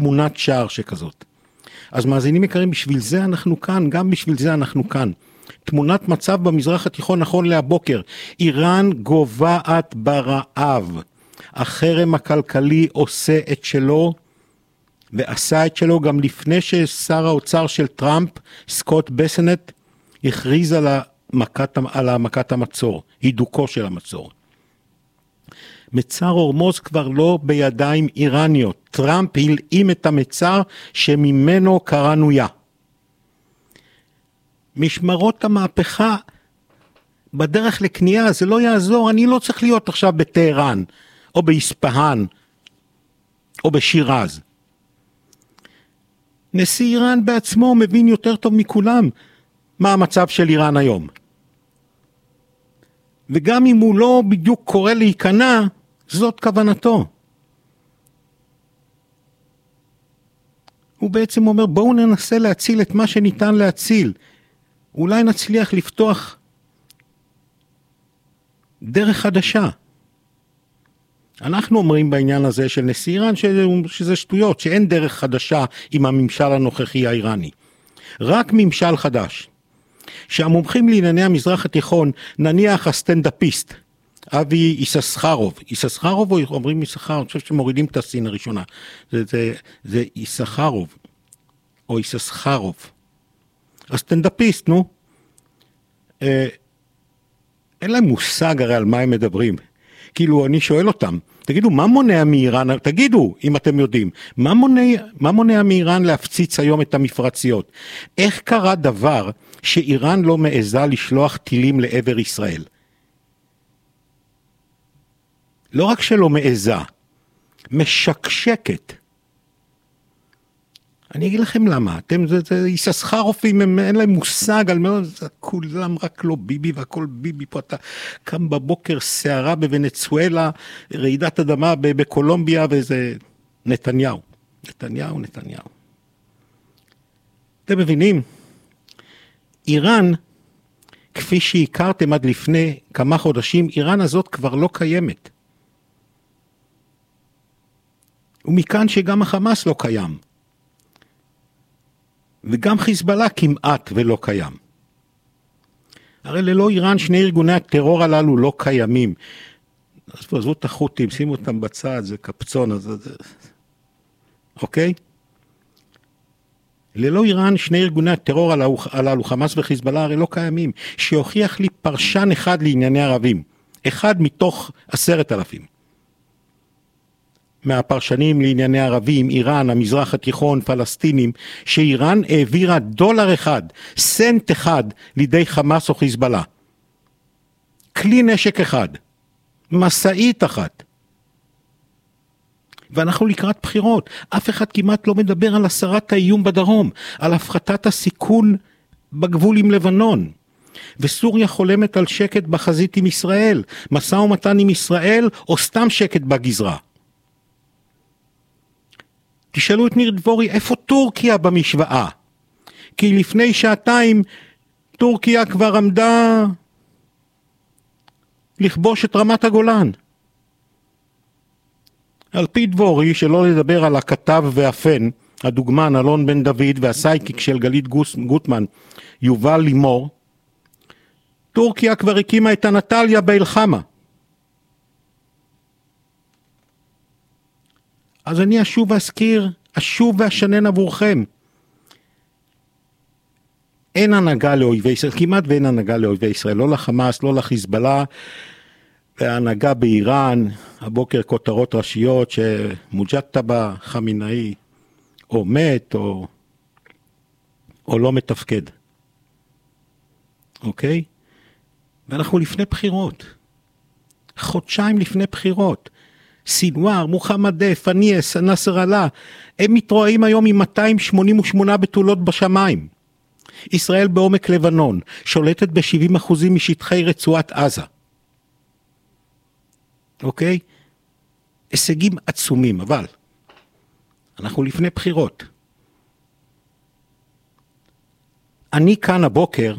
תמונת שער שכזאת. אז מאזינים יקרים, בשביל זה אנחנו כאן, גם בשביל זה אנחנו כאן. תמונת מצב במזרח התיכון נכון להבוקר, איראן גובעת ברעב, החרם הכלכלי עושה את שלו, ועשה את שלו גם לפני ששר האוצר של טראמפ, סקוט בסנט, הכריז על מכת המצור, הידוקו של המצור. מצר הורמוז כבר לא בידיים איראניות, טראמפ הלאים את המצר שממנו קראנו יה. משמרות המהפכה בדרך לקנייה, זה לא יעזור, אני לא צריך להיות עכשיו בטהרן, או באספהאן, או בשירז. נשיא איראן בעצמו מבין יותר טוב מכולם מה המצב של איראן היום. וגם אם הוא לא בדיוק קורא להיכנע, זאת כוונתו. הוא בעצם אומר, בואו ננסה להציל את מה שניתן להציל. אולי נצליח לפתוח דרך חדשה. אנחנו אומרים בעניין הזה של נשיא איראן שזה שטויות, שאין דרך חדשה עם הממשל הנוכחי האיראני. רק ממשל חדש. שהמומחים לענייני המזרח התיכון, נניח הסטנדאפיסט, אבי איססחרוב או אומרים איסחרוב, אני חושב שמורידים את הסין הראשונה. זה איסחרוב, או איססחרוב. הסטנדאפיסט, נו. אין להם מושג הרי על מה הם מדברים. כאילו אני שואל אותם, תגידו, מה מונע מאיראן, תגידו אם אתם יודעים, מה מונע מאיראן להפציץ היום את המפרציות? איך קרה דבר שאיראן לא מעזה לשלוח טילים לעבר ישראל? לא רק שלא מעזה, משקשקת. אני אגיד לכם למה, זה איססחרופים, אין להם מושג על מה, זה כולם רק לא ביבי והכל ביבי, פה אתה קם בבוקר שערה בוונצואלה, רעידת אדמה בקולומביה, וזה נתניהו. אתם מבינים? איראן, כפי שהכרתם עד לפני כמה חודשים, איראן הזאת כבר לא קיימת. ומכאן שגם החמאס לא קיים. וגם חיזבאללה כמעט ולא קיים. הרי ללא איראן שני ארגוני הטרור הללו לא קיימים. אז עזבו את החות'ים, שימו אותם בצד, זה קפצון, אוקיי? ללא איראן שני ארגוני הטרור הללו, חמאס וחיזבאללה, הרי לא קיימים. שיוכיח לי פרשן אחד לענייני ערבים. אחד מתוך 10,000. מהפרשנים לענייני ערבים, איראן, המזרח התיכון, פלסטינים, שאיראן העבירה $1, סנט אחד, לידי חמאס או חיזבאללה. כלי נשק אחד. מסעית אחת. ואנחנו לקראת בחירות. אף אחד כמעט לא מדבר על הסרת האיום בדרום, על הפחתת הסיכון בגבול עם לבנון. וסוריה חולמת על שקט בחזית עם ישראל, משא ומתן עם ישראל, או סתם שקט בגזרה. תשאלו את ניר דבורי, איפה טורקיה במשוואה? כי לפני שעתיים טורקיה כבר עמדה לכבוש את רמת הגולן. על פי דבורי, שלא לדבר על הכתב והפן, הדוגמן אלון בן דוד והסייקיק של גלית גוטמן, יובל לימור, טורקיה כבר הקימה את אנטליה באלחמה. אז אני אשוב ואשנן עבורכם. אין הנהגה לאויבי ישראל, כמעט ואין הנהגה לאויבי ישראל, לא לחמאס, לא לחיזבאללה, וההנהגה באיראן, הבוקר כותרות ראשיות שמוג'טבה חמינאי או מת או לא מתפקד. אוקיי? ואנחנו לפני בחירות. חודשיים לפני בחירות. סינואר, מוחמד דף, אניאס, נאסר אללה, הם מתרועעים היום עם 288 בתולות בשמיים. ישראל בעומק לבנון, שולטת ב-70% משטחי רצועת עזה. אוקיי? הישגים עצומים, אבל אנחנו לפני בחירות. אני כאן הבוקר,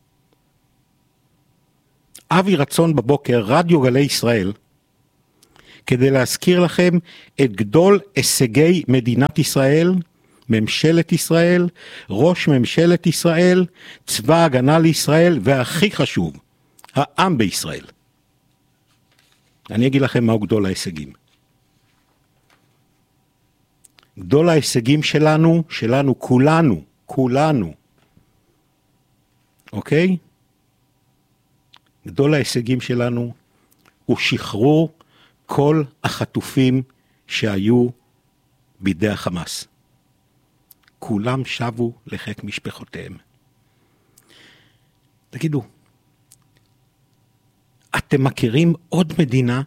אבי רצון בבוקר, רדיו גלי ישראל, כדי להזכיר לכם את גדול הישגי מדינת ישראל, ממשלת ישראל, ראש ממשלת ישראל, צבא ההגנה לישראל, והכי חשוב, העם בישראל. אני אגיד לכם מהו גדול ההישגים. גדול ההישגים שלנו, כולנו, אוקיי? גדול ההישגים שלנו הוא שחרור כל החטופים שהיו בידי החמאס. כולם שבו לחיק משפחותיהם. תגידו, אתם מכירים עוד מדינה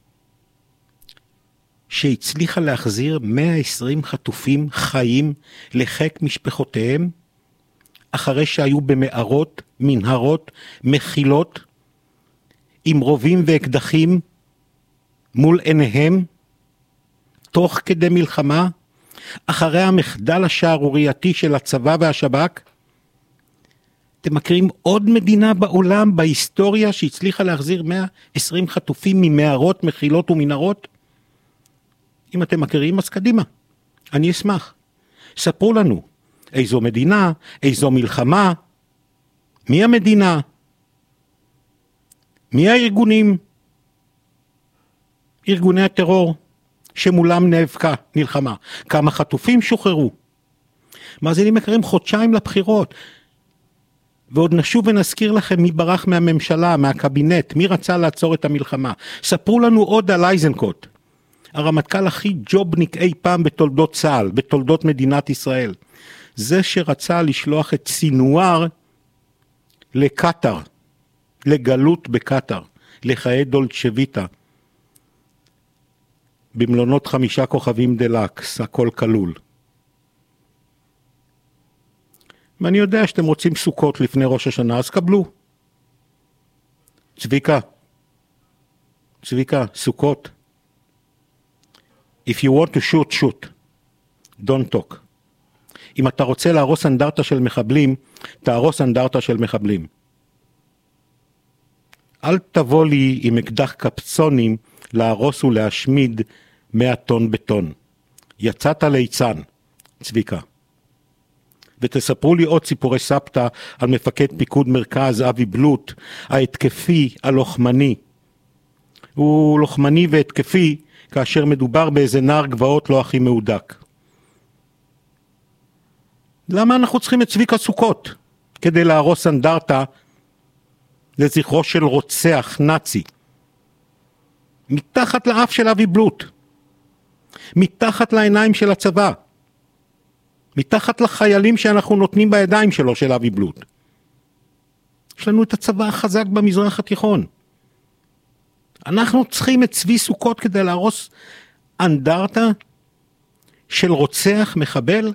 שהצליחה להחזיר 120 חטופים חיים לחיק משפחותיהם, אחרי שהיו במערות, מנהרות, מחילות, עם רובים ואקדחים מול עיניהם, תוך כדי מלחמה, אחרי המחדל השערורייתי של הצבא והשב"כ? אתם מכירים עוד מדינה בעולם, בהיסטוריה, שהצליחה להחזיר 120 חטופים ממערות, מחילות ומנהרות? אם אתם מכירים, אז קדימה. אני אשמח. ספרו לנו, איזו מדינה, איזו מלחמה, מי המדינה, מי הארגונים, ארגוני הטרור שמולם נאבקה מלחמה, כמה חטופים שוחררו. מאזינים יקרים, חודשיים לבחירות, ועוד נשוב ונזכיר לכם מי ברח מהממשלה, מהקבינט, מי רצה לעצור את המלחמה. ספרו לנו עוד על איזנקוט, הרמטכ"ל הכי ג'ובניק אי פעם בתולדות צה"ל, בתולדות מדינת ישראל. זה שרצה לשלוח את סינואר לקטר, לגלות בקטר, לחיי דולצ'ה-ויטה, במלונות 5 כוכבים דלקס, הכל כלול. ואני יודע שאתם רוצים סוכות לפני ראש השנה, אז קבלו. צביקה, סוכות. If you want to shoot, shoot. Don't talk. אם אתה רוצה להרוס אנדרטה של מחבלים, תהרוס אנדרטה של מחבלים. אל תבוא לי עם אקדח קפצונים להרוס ולהשמיד 100 טון בטון. יצאת ליצן, צביקה. ותספרו לי עוד סיפורי סבתא על מפקד פיקוד מרכז אבי בלוט, ההתקפי, הלוחמני. הוא לוחמני והתקפי כאשר מדובר באיזה נער גבעות לא הכי מהודק. למה אנחנו צריכים את צביקה סוכות כדי להרוס אנדרטה לזכרו של רוצח נאצי? מתחת לאף של אבי בלוט, מתחת לעיניים של הצבא, מתחת לחיילים שאנחנו נותנים בידיים שלו, של אבי בלוט. יש לנו את הצבא החזק במזרח התיכון. אנחנו צריכים את צבי סוכות כדי להרוס אנדרטה של רוצח מחבל?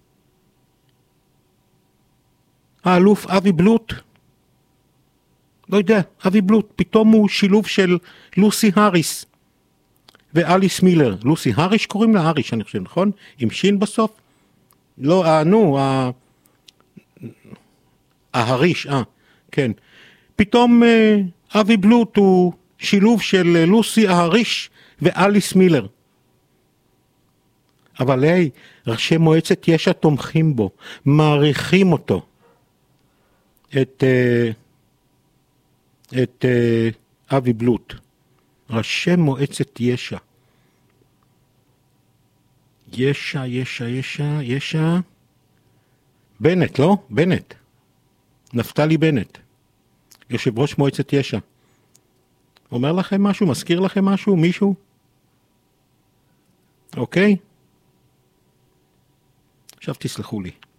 האלוף אבי בלוט, לא יודע, אבי בלוט, פתאום הוא שילוב של לוסי האריס ואליס מילר. לוסי האריש קוראים לה, האריש אני חושב, נכון? עם שין בסוף? לא, ההריש, כן. פתאום אבי בלוט הוא שילוב של לוסי ההריש ואליס מילר. אבל היי, ראשי מועצת יש"ע תומכים בו, מעריכים אותו. את אבי בלוט. ראשי מועצת יש"ע. יש"ע. בנט, לא? בנט. נפתלי בנט. יושב ראש מועצת יש"ע. אומר לכם משהו? מזכיר לכם משהו? מישהו? אוקיי? עכשיו תסלחו לי.